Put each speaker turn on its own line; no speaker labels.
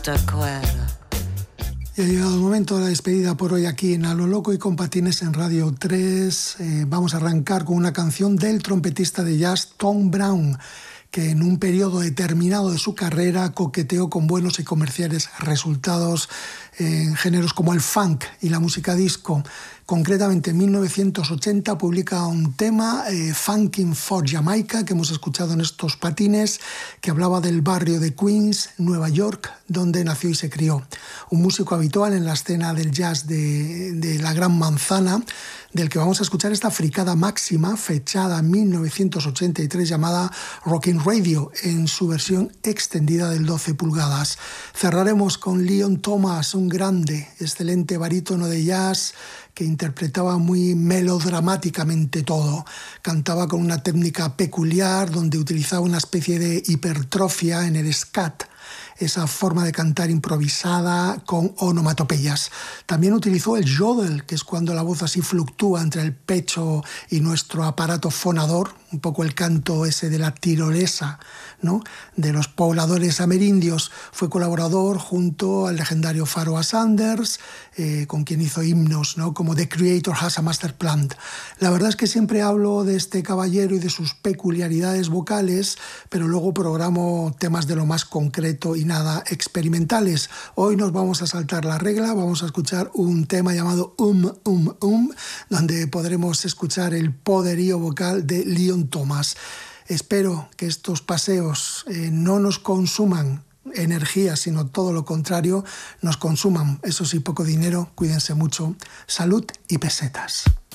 Y ha llegado el momento de la despedida por hoy aquí en A lo Loco y con Patines en Radio 3. Vamos a arrancar con una canción del trompetista de jazz Tom Brown, que en un periodo determinado de su carrera coqueteó con buenos y comerciales resultados en géneros como el funk y la música disco. Concretamente, en 1980 publica un tema, Funkin' for Jamaica, que hemos escuchado en estos patines, que hablaba del barrio de Queens, Nueva York, donde nació y se crió. Un músico habitual en la escena del jazz de la Gran Manzana, del que vamos a escuchar esta fricada máxima, fechada en 1983, llamada Rockin' Radio, en su versión extendida del 12 pulgadas. Cerraremos con Leon Thomas, un grande, excelente barítono de jazz, que interpretaba muy melodramáticamente todo. Cantaba con una técnica peculiar donde utilizaba una especie de hipertrofia en el scat, esa forma de cantar improvisada con onomatopeyas. También utilizó el yodel, que es cuando la voz así fluctúa entre el pecho y nuestro aparato fonador, un poco el canto ese de la tirolesa, ¿no?, de los pobladores amerindios. Fue colaborador junto al legendario Pharoah Sanders, con quien hizo himnos, ¿no?, como The Creator Has a Master Plan. La verdad es que siempre hablo de este caballero y de sus peculiaridades vocales, pero luego programo temas de lo más concreto y nada experimentales. Hoy nos vamos a saltar la regla, vamos a escuchar un tema llamado donde podremos escuchar el poderío vocal de Leon Thomas. Espero que estos paseos no nos consuman energía, sino todo lo contrario, nos consuman, eso sí, poco dinero. Cuídense mucho. Salud y pesetas.